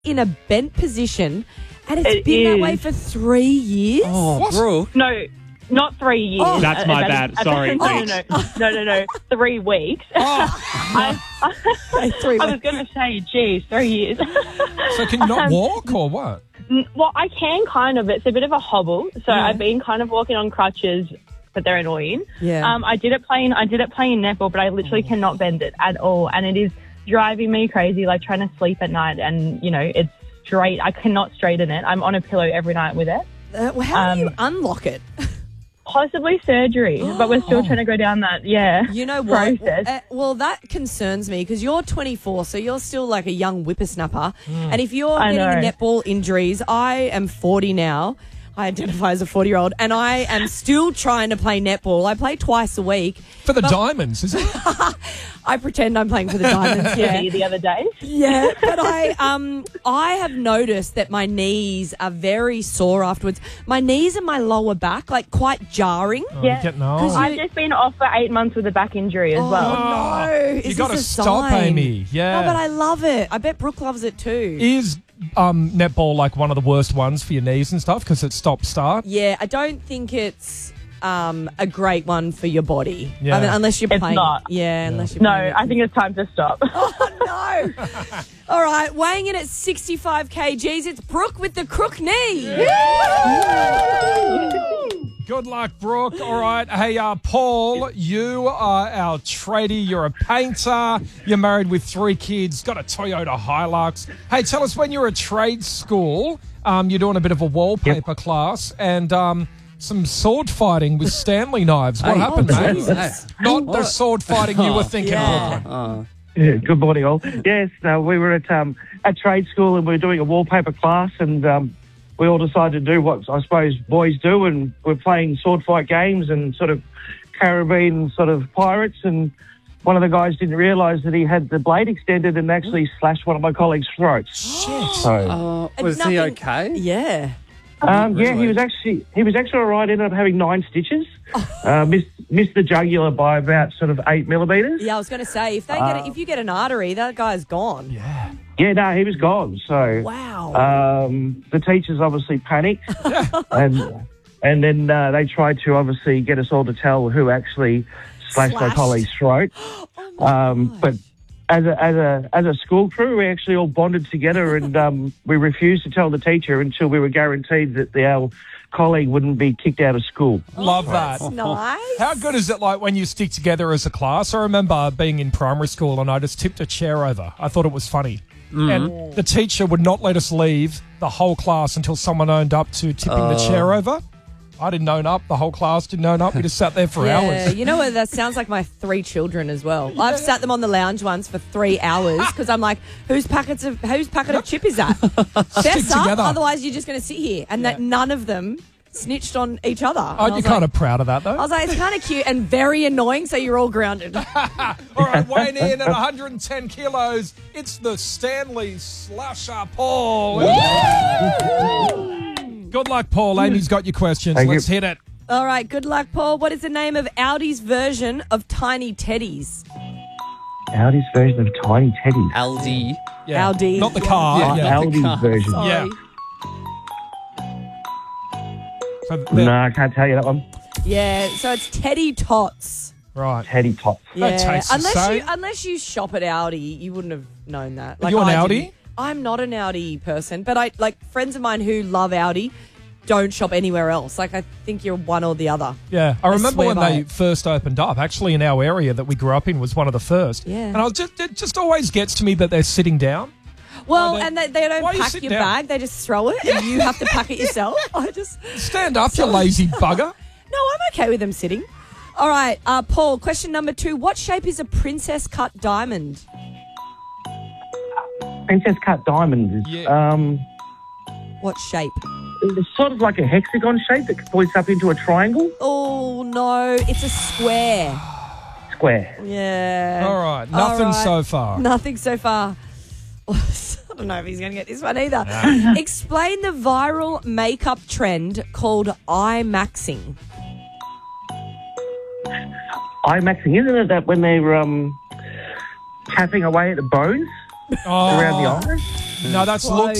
in a bent position, and it's been that way for 3 years. Oh, Brooke. No, not 3 years. Oh. That's my bad. Sorry. No. 3 weeks. I 3 was weeks. going to say, geez, 3 years. So can you not walk or what? Well, I can kind of. It's a bit of a hobble. So I've been kind of walking on crutches, but they're annoying. Yeah. I did it playing netball, but I literally cannot bend it at all, and it is driving me crazy. Like trying to sleep at night, and it's straight. I cannot straighten it. I'm on a pillow every night with it. How do you unlock it? Possibly surgery, but we're still trying to go down that. Yeah. You know what? Process. Well, that concerns me because you're 24, so you're still like a young whippersnapper. And if you're I getting know. netball injuries, I am 40 now. I identify as a 40-year-old, and I am still trying to play netball. I play twice a week. For the Diamonds, is it? I pretend I'm playing for the Diamonds. Yeah, The other day. yeah. But I have noticed that my knees are very sore afterwards. My knees and my lower back, like quite jarring. Oh, Yeah. you're getting old. I've just been off for 8 months with a back injury as well. No, You is got to this a stop, sign? Amy. Yeah. No, but I love it. I bet Brooke loves it too. Is netball like one of the worst ones for your knees and stuff because it's stop-start? Yeah, I don't think it's a great one for your body. Yeah. I mean, unless you're It's playing. not. Yeah, unless you're No, playing. I think it's time to stop. No. All right, weighing in at 65 kgs, it's Brooke with the crook knee. Good luck, Brooke. All right. Hey, Paul, you are our tradie. You're a painter. You're married with 3 kids. Got a Toyota Hilux. Hey, tell us when you're at trade school, you're doing a bit of a wallpaper class and some sword fighting with Stanley knives. What happened, mate? Jesus. Not the sword fighting you were thinking, Yeah. Brooklyn. Yeah, good morning, all. Yes, we were at trade school and we were doing a wallpaper class, and we all decided to do what I suppose boys do, and we're playing sword fight games and sort of Caribbean sort of pirates, and one of the guys didn't realise that he had the blade extended and actually slashed one of my colleagues' throats. Shit. So, Was he okay? Yeah. yeah, Really? he was actually all right. Ended up having 9 stitches. Missed the jugular by about sort of 8 millimetres. Yeah, I was going to say, if you get an artery, that guy's gone. Yeah. Yeah, no, he was gone. So Wow. the teachers obviously panicked, and then they tried to obviously get us all to tell who actually slashed my Slashed? colleague's throat. But as a school crew, we actually all bonded together, and we refused to tell the teacher until we were guaranteed that our colleague wouldn't be kicked out of school. Love that. That's nice. How good is it like when you stick together as a class? I remember being in primary school and I just tipped a chair over. I thought it was funny. And the teacher would not let us leave the whole class until someone owned up to tipping the chair over. I didn't own up. The whole class didn't own up. We just sat there for Yeah, hours. you know what? That sounds like my 3 children as well. I've sat them on the lounge once for 3 hours because I'm like, whose packet of chip is that? Fess up, together. otherwise you're just going to sit here. And that none of them snitched on each other. And I Aren't you was kind like- of proud of that, though? I was like, it's kind of cute and very annoying, so you're all grounded. All right, weighing in at 110 kilos, it's the Stanley Slasher Paul. Good luck, Paul. Amy's got your questions. Thank you. Let's hit it. All right, good luck, Paul. What is the name of Audi's version of Tiny Teddies? Audi's version of Tiny Teddy. Aldi. Yeah. Audi. Not the car. Yeah. Yeah. Aldi's version. Sorry. Yeah. So No, I can't tell you that one. Yeah, so it's Teddy Tots. right. Teddy Tots. Yeah, tastes the same. unless you shop at Audi, you wouldn't have known that. Are you an I Audi? didn't. I'm not an Audi person, but I like friends of mine who love Audi don't shop anywhere else. Like I think you're one or the other. Yeah, I remember swear when by they it. first opened up. Actually, in our area that we grew up in was one of the first. Yeah. and I was it just always gets to me that they're sitting down. Well, Why and they why don't are you pack sitting your down? bag; they just throw it, and you have to pack it yourself. Stand up, you lazy bugger. No, I'm okay with them sitting. All right, Paul. Question number 2: what shape is a princess cut diamond? Princess Cut Diamond is Yeah. What shape? it's sort of like a hexagon shape that points up into a triangle. Oh no, it's a square. Square. Yeah. All right, nothing All right. so far. Nothing so far. I don't know if he's going to get this one either. Explain the viral makeup trend called IMAXing. IMAXing, isn't it that when they're tapping away at the bones Oh, around the eyes? No, that's Close. looks.